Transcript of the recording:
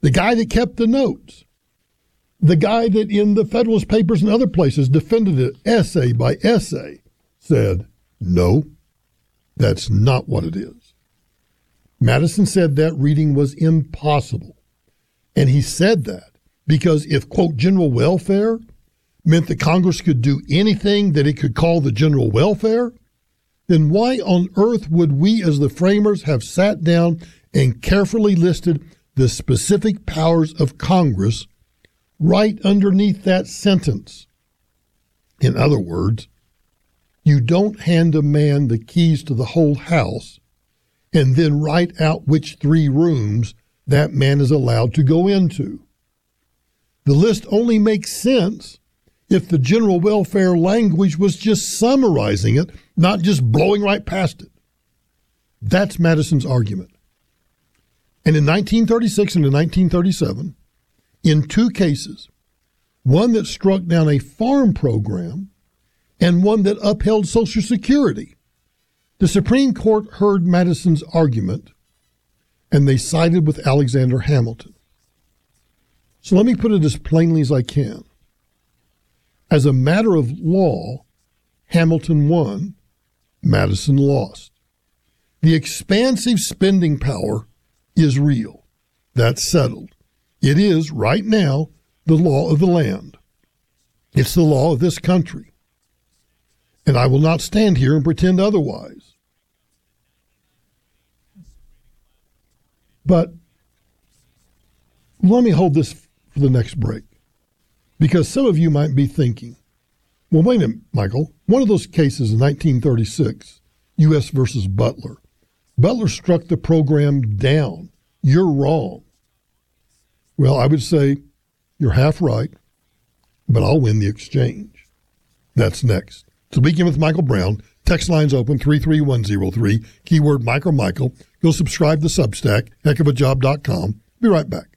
the guy that kept the notes, the guy that in the Federalist Papers and other places defended it essay by essay, said, no, that's not what it is. Madison said that reading was impossible. And he said that because if, quote, general welfare meant that Congress could do anything that it could call the general welfare, then why on earth would we as the framers have sat down and carefully listed the specific powers of Congress right underneath that sentence? In other words, you don't hand a man the keys to the whole house and then write out which 3 rooms that man is allowed to go into. The list only makes sense if the general welfare language was just summarizing it, not just blowing right past it. That's Madison's argument. And in 1936 and in 1937, in 2 cases, one that struck down a farm program and one that upheld Social Security, the Supreme Court heard Madison's argument and they sided with Alexander Hamilton. So let me put it as plainly as I can. As a matter of law, Hamilton won, Madison lost. The expansive spending power is real. That's settled. It is, right now, the law of the land. It's the law of this country. And I will not stand here and pretend otherwise. But let me hold this for the next break. Because some of you might be thinking, well, wait a minute, Michael. One of those cases in 1936, U.S. versus Butler. Butler struck the program down. You're wrong. Well, I would say you're half right, but I'll win the exchange. That's next. So Speaking with Michael Brown. Text lines open 33103, keyword Mike or Michael. Go subscribe to Substack, heckofajob.com. Be right back.